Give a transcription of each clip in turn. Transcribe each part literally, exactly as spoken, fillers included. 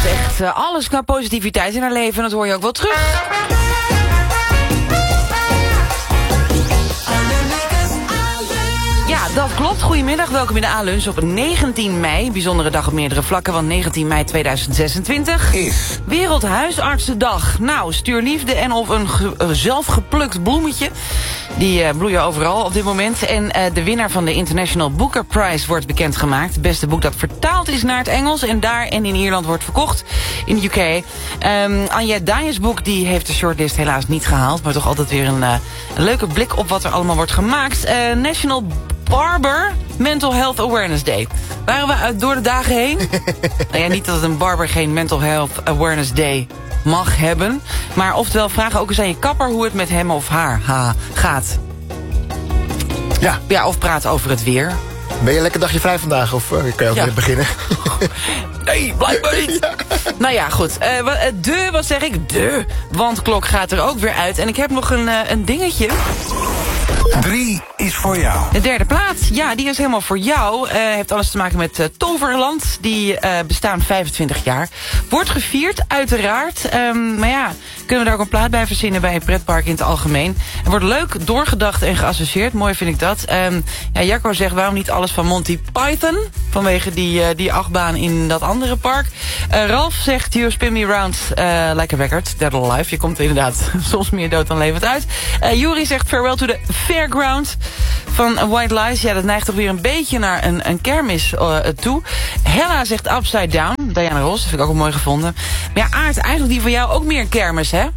heeft echt uh, alles qua positiviteit in haar leven. En dat hoor je ook wel terug. Ja, dat klopt. Goedemiddag, welkom in de A-lunch op negentien mei. Bijzondere dag op meerdere vlakken, want negentien mei tweeduizend zesentwintig... is Wereldhuisartsendag. Nou, stuur liefde en of een ge- uh, zelfgeplukt bloemetje. Die uh, bloeien overal op dit moment. En uh, de winnaar van de International Booker Prize wordt bekendgemaakt. Het beste boek dat vertaald is naar het Engels en daar en in Ierland wordt verkocht. In de U K. Um, Anja Dajes boek die heeft de shortlist helaas niet gehaald. Maar toch altijd weer een, uh, een leuke blik op wat er allemaal wordt gemaakt. Uh, National Barber Mental Health Awareness Day. Waren we uit door de dagen heen? Nou ja, niet dat een barber geen Mental Health Awareness Day mag hebben. Maar oftewel, vragen ook eens aan je kapper hoe het met hem of haar ha, gaat. Ja. Ja, of praat over het weer. Ben je een lekker dagje vrij vandaag? Of uh, kan je ook Ja. weer beginnen? Nee, blijkbaar niet. Ja. Nou ja, goed. Uh, wat, uh, de, wat zeg ik? De wandklok gaat er ook weer uit. En ik heb nog een, uh, een dingetje. Drie is voor jou. De derde plaats, ja, die is helemaal voor jou. Uh, heeft alles te maken met uh, Toverland. Die uh, bestaan vijfentwintig jaar. Wordt gevierd, uiteraard. Um, maar ja, kunnen we daar ook een plaat bij verzinnen bij een pretpark in het algemeen. Het wordt leuk doorgedacht en geassocieerd. Mooi vind ik dat. Um, ja, Jacco zegt, waarom niet alles van Monty Python? Vanwege die, uh, die achtbaan in dat andere park. Uh, Ralf zegt, you spin me round uh, like a record. Dead or alive. Je komt inderdaad soms meer dood dan levend uit. Uh, Juri zegt, farewell to the fairground van White Lies. Ja, dat neigt toch weer een beetje naar een, een kermis uh, toe. Hella zegt Upside Down. Diana Ross, dat vind ik ook wel mooi gevonden. Maar ja, Aart, eigenlijk die van jou ook meer een kermis, hè?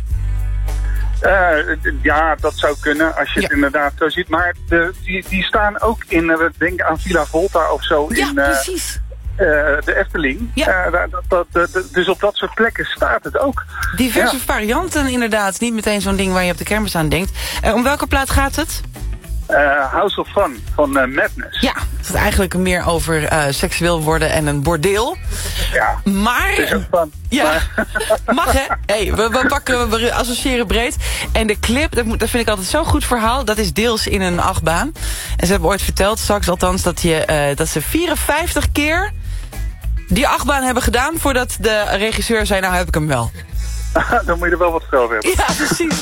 Uh, ja, dat zou kunnen, als je Ja. het inderdaad zo ziet. Maar de, die, die staan ook in, uh, denk aan Villa Volta of zo. Ja, in, uh, precies. Uh, de Efteling. Ja. Uh, dat, dat, dat, dat, dus op dat soort plekken staat het ook. Diverse Ja. varianten inderdaad. Niet meteen zo'n ding waar je op de kermis aan denkt. Uh, om welke plaat gaat het? Uh, House of Fun van uh, Madness. Ja, het gaat eigenlijk meer over uh, seksueel worden en een bordeel. Ja. Maar... Het is ook fun. Ja, Maar- mag hè? Hey, we, we pakken, we associëren breed. En de clip, dat, moet, dat vind ik altijd zo'n goed verhaal. Dat is deels in een achtbaan. En ze hebben ooit verteld, straks althans, dat, je, uh, dat ze vierenvijftig keer die achtbaan hebben gedaan voordat de regisseur zei, nou heb ik hem wel. Dan moet je er wel wat voor over hebben. Ja, precies.